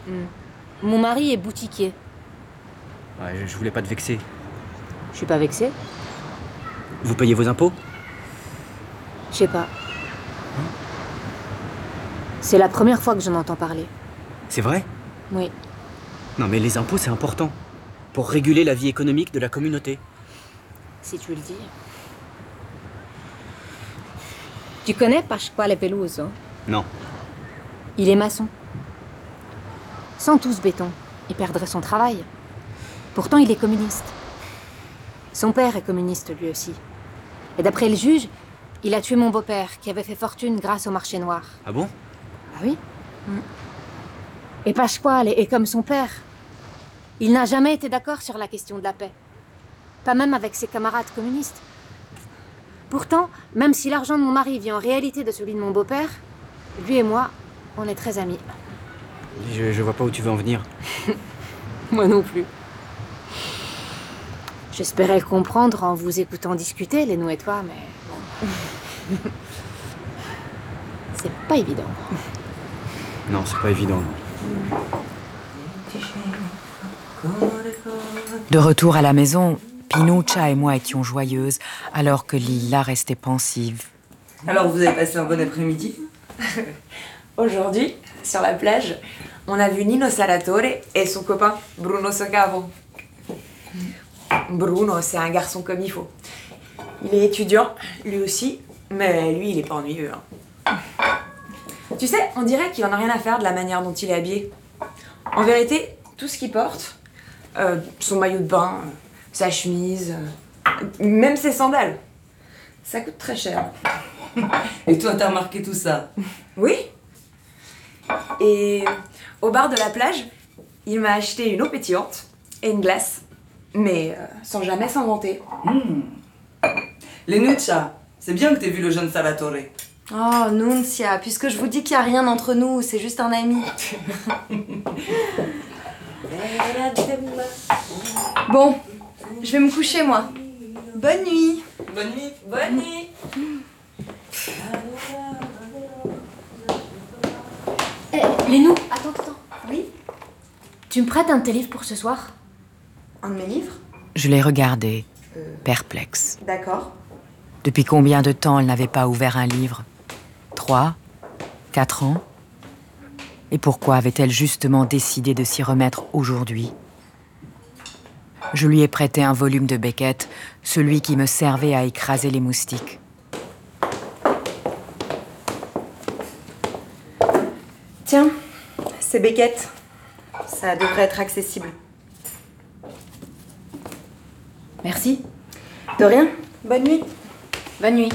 Mon mari est boutiquier. Ouais, je voulais pas te vexer. Je suis pas vexée. Vous payez vos impôts? Je sais pas. C'est la première fois que j'en entends parler. C'est vrai? Oui. Non mais les impôts c'est important. Pour réguler la vie économique de la communauté. Si tu le dis. Tu connais Pasquale Peluso? Non. Il est maçon. Sans tout ce béton, il perdrait son travail. Pourtant, il est communiste. Son père est communiste, lui aussi. Et d'après le juge, il a tué mon beau-père, qui avait fait fortune grâce au marché noir. Ah bon? Ah oui. Et Pasquale est comme son père. Il n'a jamais été d'accord sur la question de la paix. Pas même avec ses camarades communistes. Pourtant, même si l'argent de mon mari vient en réalité de celui de mon beau-père, lui et moi, on est très amis. Je vois pas où tu veux en venir. Moi non plus. J'espérais comprendre en vous écoutant discuter, Lénou et toi, mais bon. C'est pas évident. Non, c'est pas évident. De retour à la maison, Pinuccia et moi étions joyeuses, alors que Lila restait pensive. Alors, vous avez passé un bon après-midi? Aujourd'hui, sur la plage, on a vu Nino Salatore et son copain Bruno Socavo. Bruno, c'est un garçon comme il faut. Il est étudiant, lui aussi, mais lui, il est pas ennuyeux. Tu sais, on dirait qu'il en a rien à faire de la manière dont il est habillé. En vérité, tout ce qu'il porte, son maillot de bain, sa chemise, même ses sandales, ça coûte très cher. Et toi, t'as remarqué tout ça? Oui. Et au bar de la plage, il m'a acheté une eau pétillante et une glace, mais sans jamais s'en vanter. Lenuccia, c'est bien que t'aies vu le jeune Salatore. Oh, Nunzia, puisque je vous dis qu'il n'y a rien entre nous, c'est juste un ami. Bon, je vais me coucher, moi. Bonne nuit. Bonne nuit. Bonne nuit. Lénou, attends. Oui? Tu me prêtes un de tes livres pour ce soir? Un de mes livres? Je l'ai regardée, perplexe. D'accord. Depuis combien de temps elle n'avait pas ouvert un livre? 3, 4 ans? Et pourquoi avait-elle justement décidé de s'y remettre aujourd'hui? Je lui ai prêté un volume de Beckett, celui qui me servait à écraser les moustiques. Tiens, c'est Beckett. Ça devrait être accessible. Merci. De rien. Bonne nuit. Bonne nuit.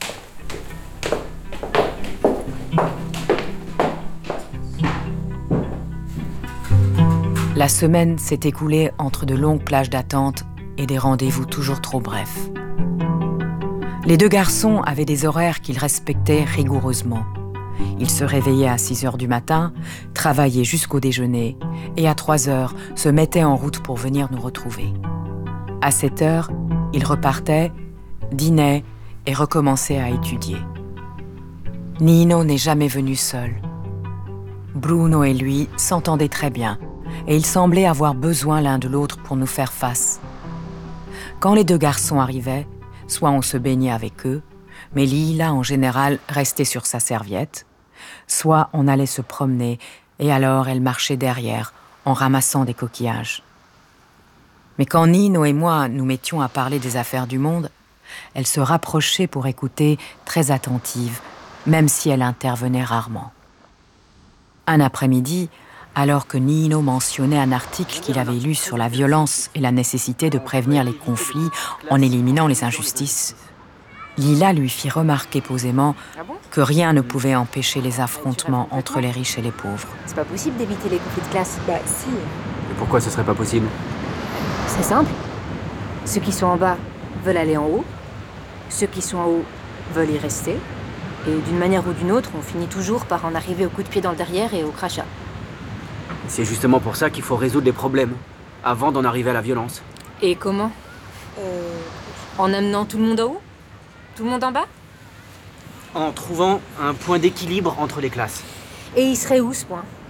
La semaine s'est écoulée entre de longues plages d'attente et des rendez-vous toujours trop brefs. Les deux garçons avaient des horaires qu'ils respectaient rigoureusement. Ils se réveillaient à 6 heures du matin, travaillaient jusqu'au déjeuner et à 3 heures se mettaient en route pour venir nous retrouver. À 7 heures, ils repartaient, dînaient et recommençaient à étudier. Nino n'est jamais venu seul. Bruno et lui s'entendaient très bien et ils semblaient avoir besoin l'un de l'autre pour nous faire face. Quand les deux garçons arrivaient, soit on se baignait avec eux, mais Lila en général restait sur sa serviette, soit on allait se promener et alors elle marchait derrière en ramassant des coquillages. Mais quand Nino et moi nous mettions à parler des affaires du monde, elle se rapprochait pour écouter, très attentive, même si elle intervenait rarement. Un après-midi, alors que Nino mentionnait un article qu'il avait lu sur la violence et la nécessité de prévenir les conflits en éliminant les injustices, Lila lui fit remarquer posément que rien ne pouvait empêcher les affrontements entre les riches et les pauvres. C'est pas possible d'éviter les conflits de classe. Bah si. Et pourquoi ce serait pas possible? C'est simple. Ceux qui sont en bas veulent aller en haut. Ceux qui sont en haut veulent y rester. Et d'une manière ou d'une autre, on finit toujours par en arriver au coup de pied dans le derrière et au crachat. C'est justement pour ça qu'il faut résoudre les problèmes, avant d'en arriver à la violence. Et comment? En amenant tout le monde en haut? Tout le monde en bas? En trouvant un point d'équilibre entre les classes. Et il serait où, ce point?